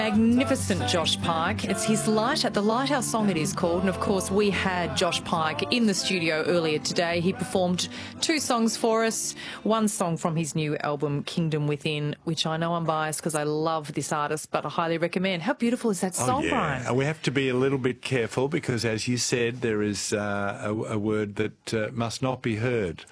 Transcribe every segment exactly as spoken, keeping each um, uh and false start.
Magnificent Josh Pike. It's his Light, the Lighthouse song it is called. And of course, we had Josh Pike in the studio earlier today. He performed two songs for us. One song from his new album, Kingdom Within, which I know I'm biased because I love this artist, but I highly recommend. How beautiful is that song, oh, yeah. Brian? And we have to be a little bit careful because, as you said, there is uh, a, a word that uh, must not be heard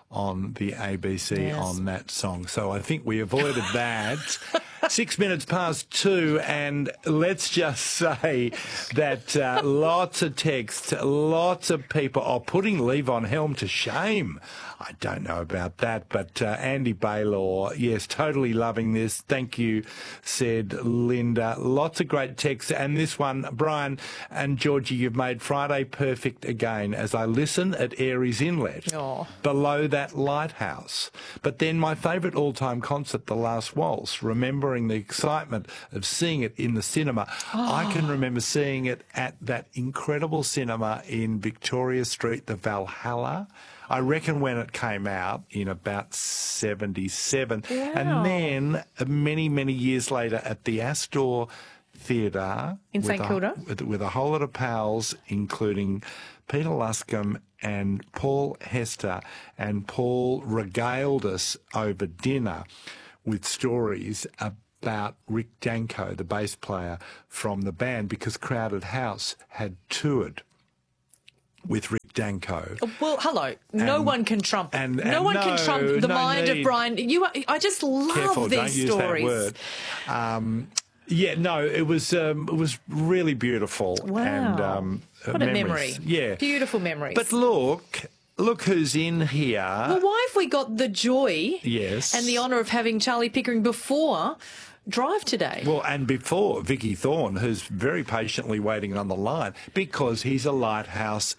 on the A B C yes. on that song. So I think we avoided that. Six minutes past two, and let's just say that uh, lots of texts, lots of people are putting Levon Helm to shame. I don't know about that, but uh, Andy Baylor, yes, totally loving this. Thank you, said Linda. Lots of great texts, and this one, Brian and Georgie, you've made Friday perfect again as I listen at Aries Inlet, oh. below that lighthouse. But then my favourite all-time concert, The Last Waltz, remembering the excitement of seeing it in the cinema. Oh. I can remember seeing it at that incredible cinema in Victoria Street, the Valhalla. I reckon when it came out in about seventy-seven. Wow. And then many, many years later at the Astor Theatre. In St Kilda? With, with a whole lot of pals, including Peter Luscombe and Paul Hester. And Paul regaled us over dinner with stories about Rick Danko, the bass player from the band, because Crowded House had toured with Rick Danko. Well, hello. No and, one can trump. And, and no one no, can trump the no mind need. of Brian. You, are, I just love Careful, these don't use stories. That word. Um, yeah, no, it was um, it was really beautiful. Wow. And, um, what memories. a memory. Yeah. Beautiful memories. But look, look who's in here. Well, why have we got the joy yes. and the honour of having Charlie Pickering before Drive today? Well, and before Vicky Thorne, who's very patiently waiting on the line because he's a lighthouse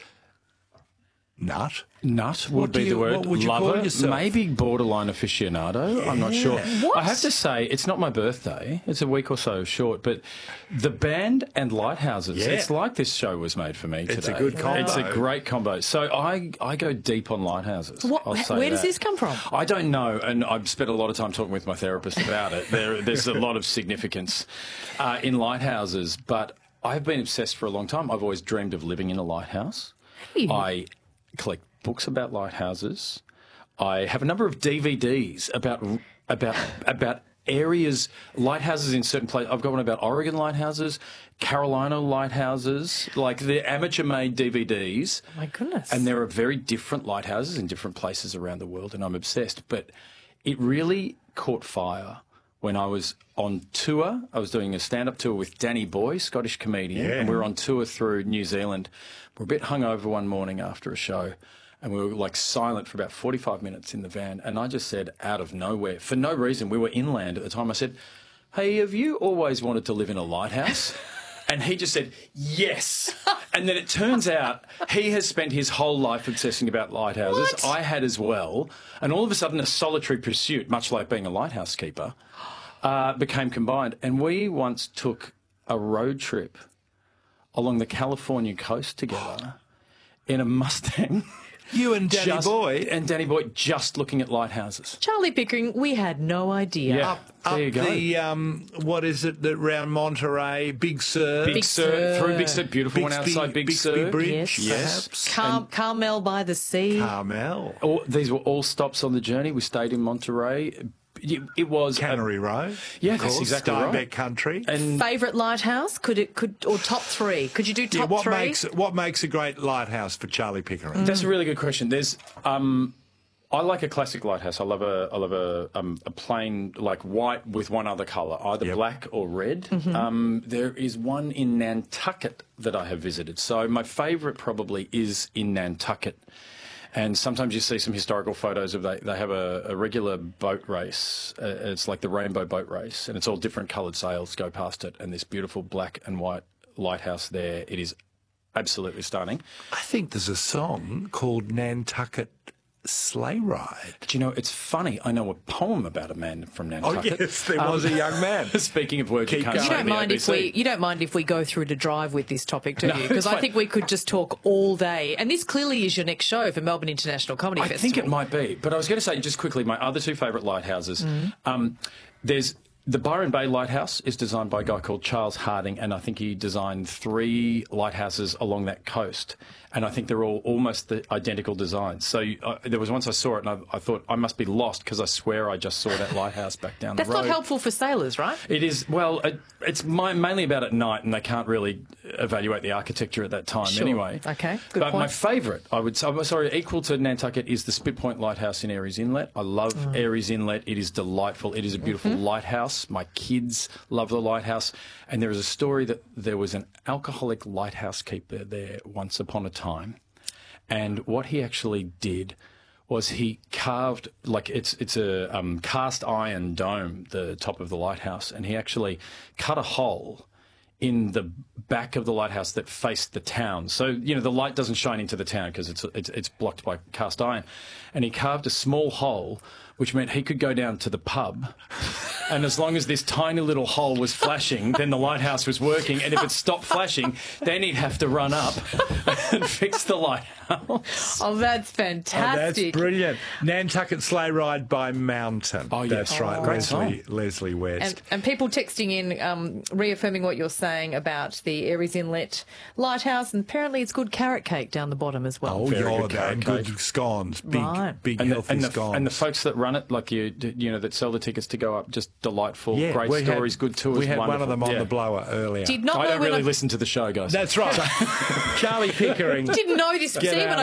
nut. Nut would What do be you- the word. what would you Lover, call yourself? maybe borderline aficionado. I'm not sure. What? I have to say, it's not my birthday. It's a week or so short. But the band and lighthouses, Yeah. it's like this show was made for me today. It's a good combo. It's a great combo. So I, I go deep on lighthouses. What- I'll say where does that. this come from? I don't know, and I've spent a lot of time talking with my therapist about it. There, there's a lot of significance uh, in lighthouses, but I've been obsessed for a long time. I've always dreamed of living in a lighthouse. Hey. I collect books about lighthouses. I have a number of D V Ds about about about areas, lighthouses in certain places. I've got one about Oregon lighthouses, Carolina lighthouses, like the amateur-made D V Ds. Oh my goodness. And there are very different lighthouses in different places around the world, and I'm obsessed. But it really caught fire when I was on tour. I was doing a stand-up tour with Danny Boy, Scottish comedian, Yeah. and we were on tour through New Zealand. We were a bit hungover one morning after a show, and we were like silent for about forty-five minutes in the van. And I just said, out of nowhere, for no reason, we were inland at the time, I said, "Hey, have you always wanted to live in a lighthouse?" And he just said, "Yes." And then it turns out he has spent his whole life obsessing about lighthouses. What? I had as well. And all of a sudden, a solitary pursuit, much like being a lighthouse keeper, uh, became combined. And we once took a road trip along the California coast together in a Mustang. You and Danny Just- Boy. And Danny Boy just looking at lighthouses. Charlie Pickering, we had no idea. Yeah. Up, There up you go. the, um, what is it, that round Monterey, Big Sur. Big, Big Sur, Sur. through Big Sur, beautiful one Bixby- outside Big Bixby Sur. Bridge, Yes. Yes. perhaps. Car- Carmel by the sea. Carmel. All, these were all stops on the journey. We stayed in Monterey. It, it was... Cannery Road. Yeah, of that's course, exactly Steinbeck right. Country. And Favourite lighthouse? Could it could or top three? Could you do yeah, top what three? makes what makes a great lighthouse for Charlie Pickering? that's a really good question. There's... Um, I like a classic lighthouse. I love a, I love a, um, a plain, like white with one other colour, either Yep. black or red. Um, there is one in Nantucket that I have visited. So my favourite probably is in Nantucket. And sometimes you see some historical photos of they, they have a, a regular boat race. Uh, it's like the Rainbow Boat Race, and it's all different coloured sails go past it, and this beautiful black and white lighthouse there. It is absolutely stunning. I think there's a song called Nantucket Sleigh Ride. Do you know, it's funny. I know a poem about a man from Oh, Nantucket. yes, there was a young man. Speaking of words, you Keep can't going. You say don't on the mind A B if C. we you don't mind if we go through to Drive with this topic, do No, you? Because it's I fine. think we could just talk all day. And this clearly is your next show for Melbourne International Comedy I Festival. think it might be. But I was going to say, just quickly, my other two favourite lighthouses. Um, there's The Byron Bay Lighthouse is designed by a guy called Charles Harding, and I think he designed three lighthouses along that coast. And I think they're all almost the identical designs. So uh, there was once I saw it, and I, I thought I must be lost because I swear I just saw that lighthouse back down That's the road. not helpful for sailors, right? It is. Well, it, it's my, mainly about at night, and they can't really evaluate the architecture at that time Sure. anyway. Okay, good but point. my favourite, I would say, I'm sorry, equal to Nantucket, is the Spit Point Lighthouse in Airies Inlet. I love Mm. Airies Inlet. It is delightful. It is a beautiful Mm-hmm. lighthouse. My kids love the lighthouse. And there is a story that there was an alcoholic lighthouse keeper there once upon a time. And what he actually did was he carved, like it's it's a um, cast iron dome, the top of the lighthouse, and he actually cut a hole in the back of the lighthouse that faced the town. So, you know, the light doesn't shine into the town because it's, it's, it's blocked by cast iron. And he carved a small hole, which meant he could go down to the pub, and as long as this tiny little hole was flashing, then the lighthouse was working, and if it stopped flashing, then he'd have to run up and fix the lighthouse. Oh, that's Oh, fantastic. that's brilliant. Nantucket Sleigh Ride by Mountain. Oh, yeah. That's right. Great Leslie, song. Leslie West. And, and people texting in, um, reaffirming what you're saying about the Airies Inlet Lighthouse, and apparently it's good carrot cake down the bottom as well. oh, Very yeah, good and carrot good cake. scones. Big, Right. big And the, healthy and, the, scones. and the folks that run it, like you, you know, that sell the tickets to go up, just delightful, yeah, great we stories, had, good tours. We had one wonderful. of them on Yeah. the blower earlier. Did not I know don't when really I listen to the show, guys. That's right. Charlie Pickering. didn't know this, Get Stephen. out